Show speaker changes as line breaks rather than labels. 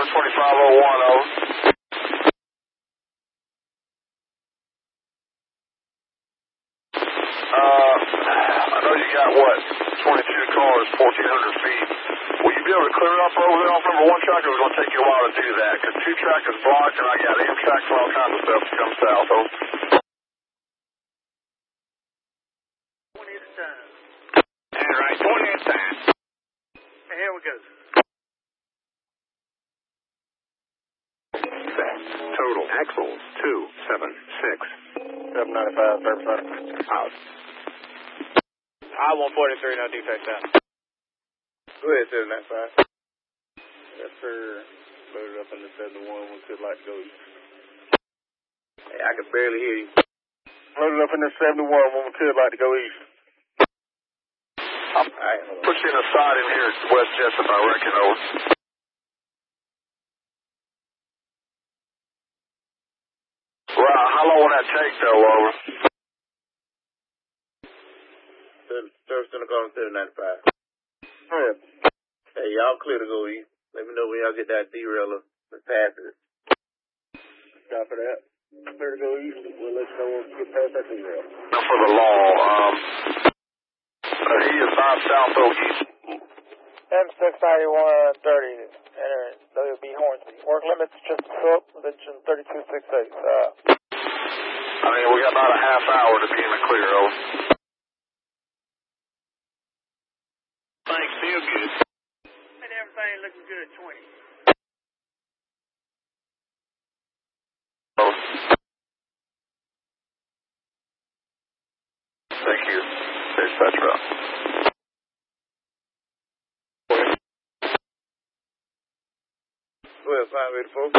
72501, over. I know you got, what, 22 cars, 1,400 feet. Will you be able to clear up over there off number 1 track, or is it going to take you a while to do that? Because 2 track is blocked, and I got M-track and all kinds of stuff to come south, over.
20 at a time.
All right, 20 at a time.
And here we go.
Total axles 276.
795, service center.
Out.
I-143, no defects out.
Go ahead, 795.
Yes, sir. Loaded up in the 71, we could like to go east.
Hey, I can barely hear you.
Loaded up in the 71, when we could like to go east.
I'll put you in a side in here at West Jessup, I reckon, over. Well, how long will that take, though, over?
Service center calling 795.
Go ahead.
Hey, y'all clear to go east. Let me know when y'all get that derailer and pass it.
Copy that. Clear to go east. We'll let you know when we get past that derail.
For the law, he is 5 south, east.
M69130, enter WB Hornsby. Work limits just up, mention 3268.
I mean, we got about a half hour to be in the clear, over. Thanks, feel good.
And everything looking good, 20.
Oh. Thank you. There's Petra.
Go ahead, 584.